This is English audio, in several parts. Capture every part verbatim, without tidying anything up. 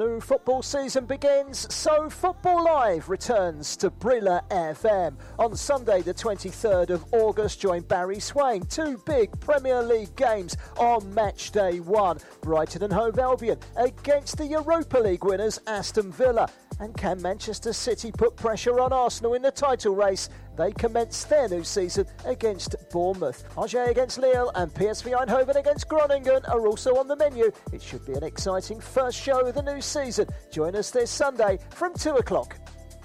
new football season begins, so Football Live returns to Brilla F M. On Sunday the twenty-third of August, join Barry Swain. Two big Premier League games on match day one. Brighton and Hove Albion against the Europa League winners Aston Villa. And can Manchester City put pressure on Arsenal in the title race? They commence their new season against Bournemouth. Angers against Lille and P S V Eindhoven against Groningen are also on the menu. It should be an exciting first show of the new season. Join us this Sunday from two o'clock.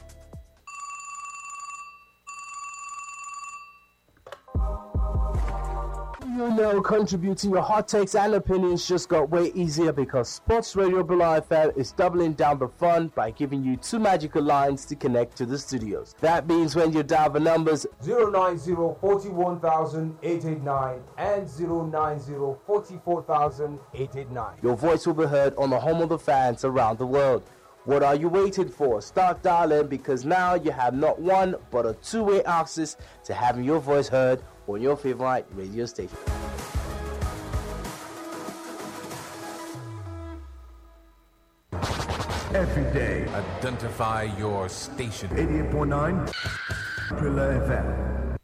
You know, contributing your hot takes and opinions just got way easier because Sports Radio Brilla F M is doubling down the fun by giving you two magical lines to connect to the studios. That means when you dial the numbers zero nine zero, four one thousand, eight eight nine and zero nine zero, four four thousand, eight eight nine, your voice will be heard on the home of the fans around the world. What are you waiting for? Start dialing, because now you have not one but a two-way access to having your voice heard on your favorite radio station. Every day, identify your station. eighty-eight point nine Brilla F M.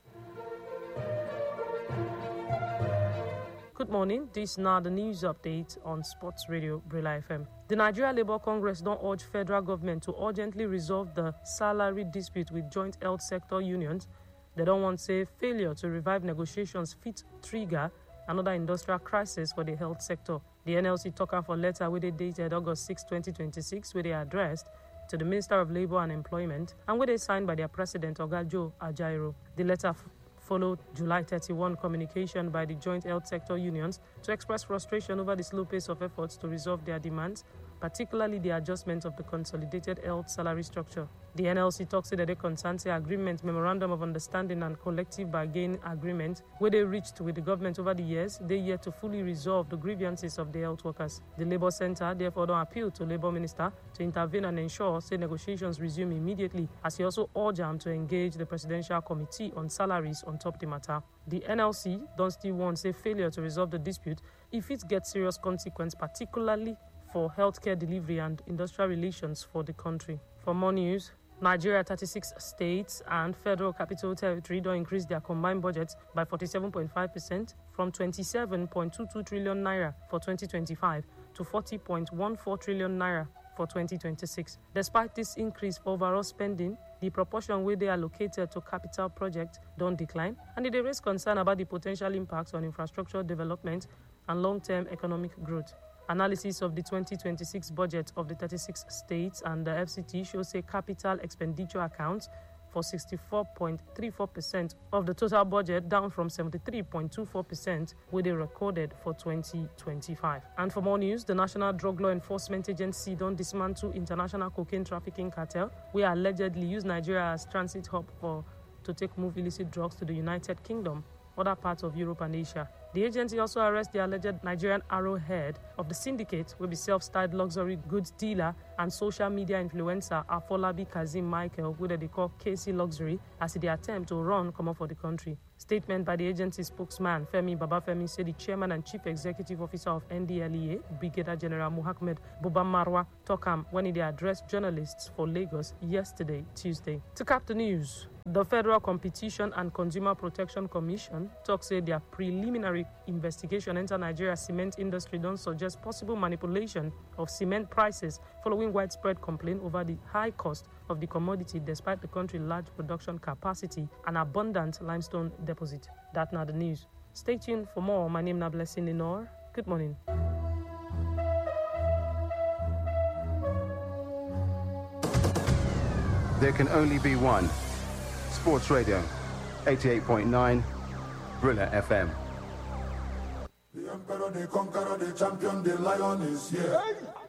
Good morning. This is now the news update on Sports Radio Brilla F M. The Nigeria Labour Congress don't urge federal government to urgently resolve the salary dispute with joint health sector unions. They don't want to say failure to revive negotiations fit trigger another industrial crisis for the health sector. The N L C talk for letter where they dated August sixth, twenty twenty-six, where they addressed to the Minister of Labour and Employment and where they signed by their President Oga Joe Ajaero. The letter f- followed July thirty-first communication by the joint health sector unions to express frustration over the slow pace of efforts to resolve their demands, particularly the adjustment of the consolidated health salary structure. The N L C talks that the Constante Agreement, Memorandum of Understanding and Collective Bargaining Agreement, where they reached with the government over the years, they yet to fully resolve the grievances of the health workers. The Labour Centre therefore don't appeal to Labour Minister to intervene and ensure say negotiations resume immediately, as he also urged them to engage the Presidential Committee on Salaries on top the matter. The N L C don't still want say failure to resolve the dispute if it gets serious consequence, particularly for healthcare delivery and industrial relations for the country. For more news, Nigeria, thirty-six states and Federal Capital Territory don't increase their combined budgets by forty-seven point five percent from twenty-seven point two two trillion naira for twenty twenty-five to forty point one four trillion naira for twenty twenty-six. Despite this increase for overall spending, the proportion where they are allocated to capital projects don't decline, and they raise concern about the potential impacts on infrastructure development and long-term economic growth. Analysis of the twenty twenty-six budget of the thirty-six states and the F C T shows a capital expenditure accounts for sixty-four point three four percent of the total budget, down from seventy-three point two four percent where they recorded for twenty twenty-five. And for more news, the National Drug Law Enforcement Agency don't dismantle international cocaine trafficking cartel, we allegedly use Nigeria as transit hub for to take move illicit drugs to the United Kingdom, other parts of Europe and Asia. The agency also arrested the alleged Nigerian arrowhead of the syndicate, will be self-styled luxury goods dealer and social media influencer Afolabi Kazim Michael, who they call K C Luxury, as they attempt to run come up for the country. Statement by the agency spokesman Femi Babafemi said the chairman and chief executive officer of N D L E A, Brigadier General Muhammad Buba Marwa, talk am when he addressed journalists for Lagos yesterday, Tuesday. To cap the news, the Federal Competition and Consumer Protection Commission talks say their preliminary investigation into Nigeria's cement industry don't suggest possible manipulation of cement prices following widespread complaint over the high cost of the commodity despite the country's large production capacity and abundant limestone deposit. That's now the news. Stay tuned for more. My name is Blessing Lenore. Good morning. There can only be one. Sports Radio, eighty-eight point nine Brilla F M. The emperor, the conqueror, the champion, the lion is here.